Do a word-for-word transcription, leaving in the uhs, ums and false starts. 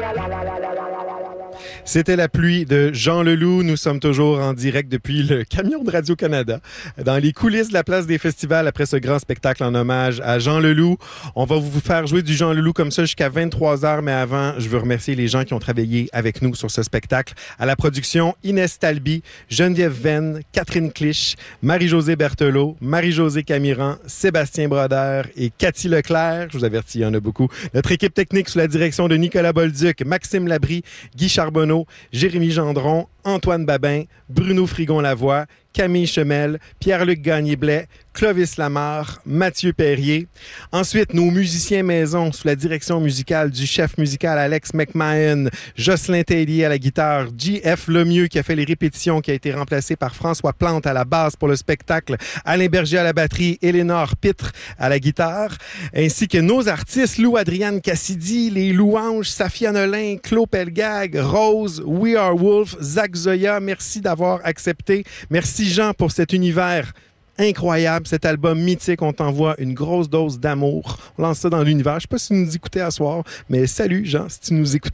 C'était La pluie de Jean Leloup. Nous sommes toujours en direct depuis le camion de Radio-Canada, dans les coulisses de la place des festivals après ce grand spectacle en hommage à Jean Leloup. On va vous faire jouer du Jean Leloup comme ça jusqu'à vingt-trois heures, mais avant, je veux remercier les gens qui ont travaillé avec nous sur ce spectacle. À la production, Inès Talby, Geneviève Venn, Catherine Clich, Marie-Josée Berthelot, Marie-Josée Camiran, Sébastien Brodeur et Cathy Leclerc. Je vous avertis, il y en a beaucoup. Notre équipe technique sous la direction de Nicolas Bolduc, Maxime Labrie, Guy Charbonneau, Jérémy Gendron, Antoine Babin, Bruno Frigon-Lavoie, Camille Chemel, Pierre-Luc Gagné-Blais, Clovis Lamarre, Mathieu Perrier. Ensuite, nos musiciens maison sous la direction musicale du chef musical Alex McMahon, Jocelyn Tellier à la guitare, J F Lemieux qui a fait les répétitions, qui a été remplacé par François Plante à la basse pour le spectacle, Alain Berger à la batterie, Éléonore Pitre à la guitare, ainsi que nos artistes Lou-Adriane Cassidy, les Louanges, Safia Nolin, Claude Pelgag, Rose, We Are Wolf, Zach Zoya. Merci d'avoir accepté. Merci Jean pour cet univers incroyable, cet album mythique. On t'envoie une grosse dose d'amour. On lance ça dans l'univers. Je sais pas si tu nous écoutais à soir, mais salut Jean, si tu nous écoutais.